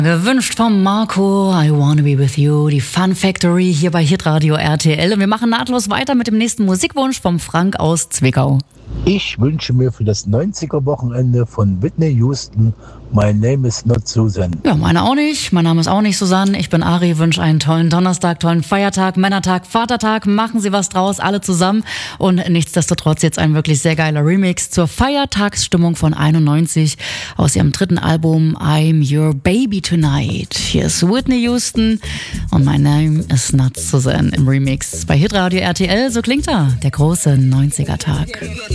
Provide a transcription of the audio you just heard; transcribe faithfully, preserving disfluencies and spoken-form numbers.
Gewünscht von Marco, I Wanna Be With You, die Fun Factory hier bei Hitradio R T L. Und wir machen nahtlos weiter mit dem nächsten Musikwunsch vom Frank aus Zwickau. Ich wünsche mir für das neunziger-Wochenende von Whitney Houston My Name is Not Susan. Ja, meine auch nicht. Mein Name ist auch nicht Susanne. Ich bin Ari, wünsche einen tollen Donnerstag, tollen Feiertag, Männertag, Vatertag. Machen Sie was draus, alle zusammen. Und nichtsdestotrotz jetzt ein wirklich sehr geiler Remix zur Feiertagsstimmung von einundneunzig aus ihrem dritten Album I'm Your Baby Tonight. Hier ist Whitney Houston und My Name is Not Susan im Remix bei Hitradio R T L. So klingt er, der große neunziger-Tag.